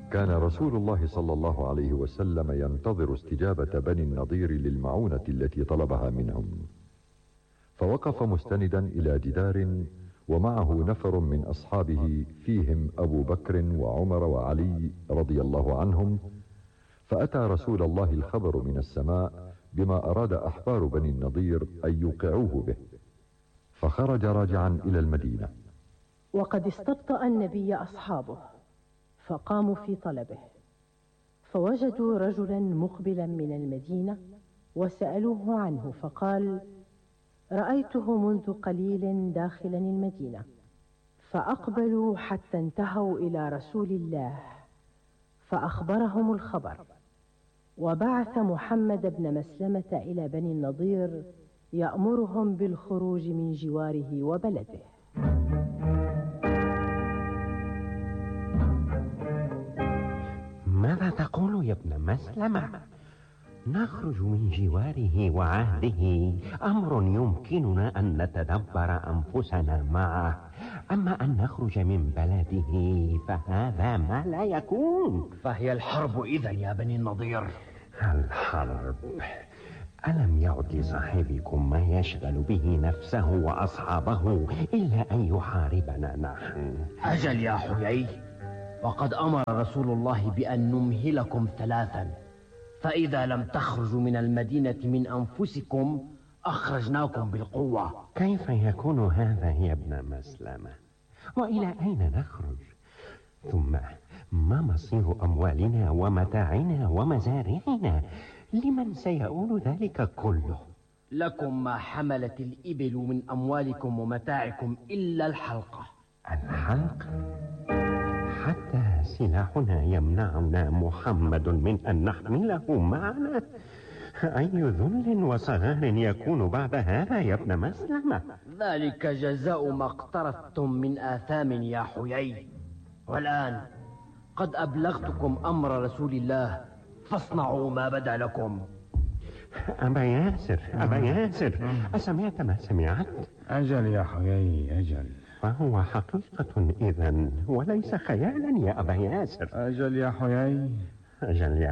كان رسول الله صلى الله عليه وسلم ينتظر استجابة بني النضير للمعونة التي طلبها منهم، فوقف مستندا إلى جدار ومعه نفر من أصحابه فيهم أبو بكر وعمر وعلي رضي الله عنهم، فأتى رسول الله الخبر من السماء بما أراد أحبار بني النضير أن يوقعوه به، فخرج راجعا إلى المدينة. وقد استبطأ النبي أصحابه فقاموا في طلبه، فوجدوا رجلا مقبلا من المدينة وسألوه عنه، فقال: رأيته منذ قليل داخلا المدينة. فأقبلوا حتى انتهوا إلى رسول الله فأخبرهم الخبر، وبعث محمد بن مسلمة إلى بني النضير يأمرهم بالخروج من جواره وبلده. ماذا تقول يا ابن مسلمة؟ نخرج من جواره وعهده أمر يمكننا أن نتدبر أنفسنا معه، أما أن نخرج من بلده فهذا ما لا يكون. فهي الحرب إذن يا بني النضير؟ الحرب؟ ألم يعد لصاحبكم ما يشغل به نفسه وأصحابه إلا أن يحاربنا نحن؟ أجل يا حيي، وقد أمر رسول الله بأن نمهلكم 3، فإذا لم تخرجوا من المدينة من أنفسكم أخرجناكم بالقوة. كيف يكون هذا يا ابن مسلمة؟ وإلى أين نخرج؟ ثم ما مصير أموالنا ومتاعنا ومزارعنا؟ لمن سيؤول ذلك كله؟ لكم ما حملت الإبل من أموالكم ومتاعكم إلا الحلقة. الحلقة؟ حتى سلاحنا يمنعنا محمد من أن نحمله معنا؟ أي ذل وصغار يكون بعد هذا يا ابن مسلمة؟ ذلك جزاء ما اقترفتم من آثام يا حيي. والآن قد أبلغتكم أمر رسول الله، فاصنعوا ما بدا لكم. أبا ياسر، أسمعت ما سمعت؟ أجل يا حيي، أجل. فهو حقيقة إذن وليس خيالا يا أبا ياسر. أجل يا حيي، أجل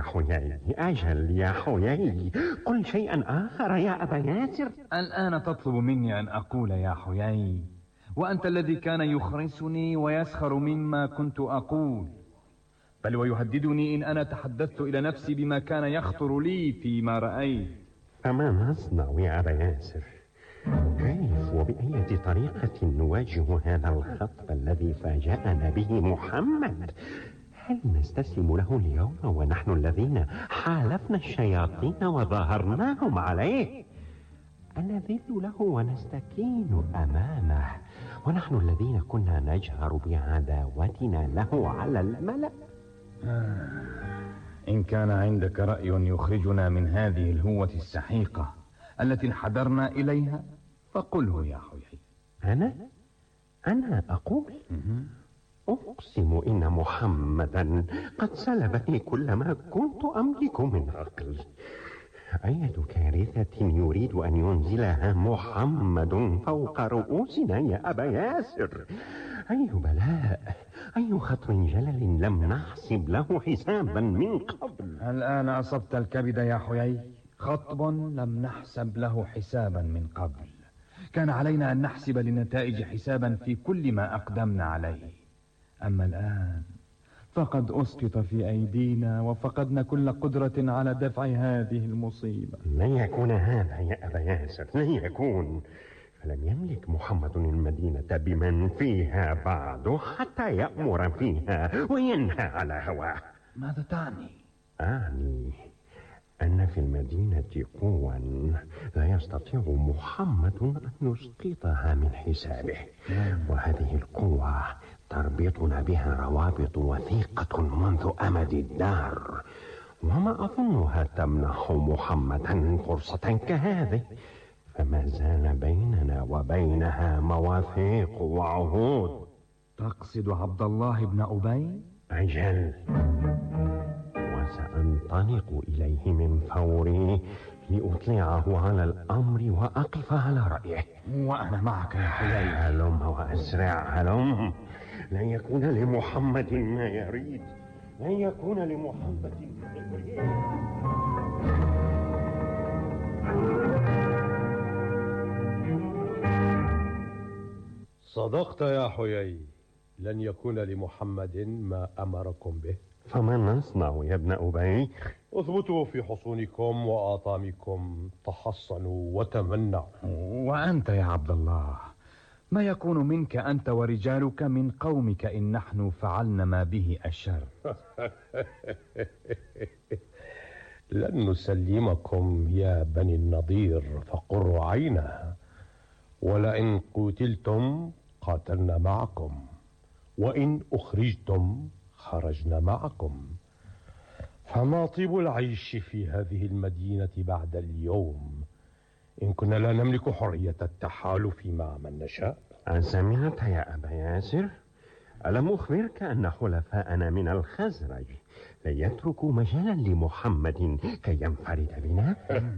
يا حيي، قل شيئا آخر يا أبا ياسر. الآن تطلب مني أن أقول يا حيي، وأنت الذي كان يخرسني ويسخر مما كنت أقول، بل ويهددني إن أنا تحدثت إلى نفسي بما كان يخطر لي فيما رأيت. فما نصنع يا أبا ياسر؟ كيف وبأية طريقة نواجه هذا الخطب الذي فاجأنا به محمد؟ هل نستسلم له اليوم ونحن الذين حالفنا الشياطين وظاهرناهم عليه؟ أنذل له ونستكين أمامه ونحن الذين كنا نجهر بعداوتنا له على الملأ؟ إن كان عندك رأي يخرجنا من هذه الهوة السحيقة التي انحدرنا إليها فقله يا حيي. أنا أقول؟ أقسم إن محمدا قد سلبني كل ما كنت أملك من عقل. أية كارثة يريد أن ينزلها محمد فوق رؤوسنا يا أبا ياسر؟ أي بلاء، أي خطر جلل لم نحسب له حسابا من قبل. الآن أصبت الكبد يا حيي. خطب لم نحسب له حسابا من قبل. كان علينا أن نحسب للنتائج حسابا في كل ما أقدمنا عليه، أما الآن فقد أسقط في أيدينا وفقدنا كل قدرة على دفع هذه المصيبة. لن يكون هذا يا أبا ياسر، لن يكون. فلم يملك محمد المدينة بمن فيها بعد حتى يأمر فيها وينهى على هواه. ماذا تعني؟ أعني أن في المدينة قوى لا يستطيع محمد أن يسقطها من حسابه، وهذه القوة تربطنا بها روابط وثيقة منذ أمد الدار، وما أظنها تمنح محمدا فرصة كهذه، فما زال بيننا وبينها مواثيق وعهود. تقصد عبد الله بن أبي؟ أجل، وسأنطلق إليه من فوري لأطلعه على الأمر وأقف على رأيه. وأنا معك يا حيي. هلم وأسرع، هلم، لن يكون لمحمد ما يريد. لن يكون لمحمد. صدقت يا حيي، لن يكون لمحمد ما أمركم به. فما نصنع يا ابن أبي؟ اثبتوا في حصونكم وآطامكم، تحصنوا وتمنعوا. وأنت يا عبد الله، ما يكون منك أنت ورجالك من قومك إن نحن فعلنا ما به الشر؟ لن نسلمكم يا بني النضير، فقروا عينا، ولئن قتلتم قاتلنا معكم، وإن أخرجتم خرجنا معكم. فما طيب العيش في هذه المدينة بعد اليوم إن كنا لا نملك حرية التحالف مع من نشاء؟ سمعت يا أبا ياسر؟ ألم أخبرك أن حلفاءنا من الخزرج لا يتركوا مجالا لمحمد كي ينفرد بنا؟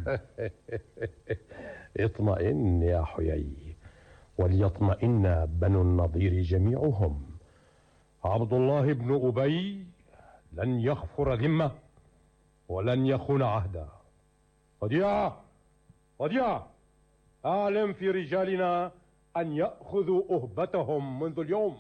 اطمئن يا حيي، وليطمئن بنو النضير جميعهم. عبد الله بن أبي لن يغفر ذمة ولن يخون عهدا. وديع أعلم في رجالنا أن يأخذوا أهبتهم منذ اليوم.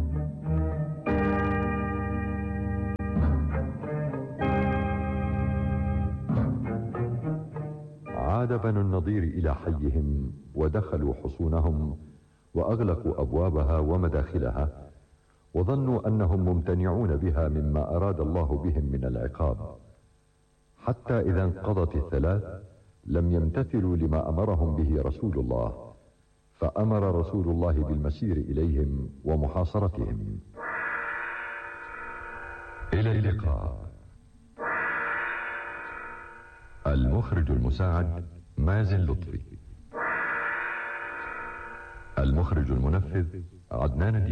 عاد بنو النضير إلى حيهم ودخلوا حصونهم وأغلقوا أبوابها ومداخلها، وظنوا أنهم ممتنعون بها مما أراد الله بهم من العقاب، حتى إذا انقضت الثلاث لم يمتثلوا لما أمرهم به رسول الله، فأمر رسول الله بالمسير إليهم ومحاصرتهم. إلى اللقاء. المخرج المساعد مازن لطفي. المخرج المنفذ عدنان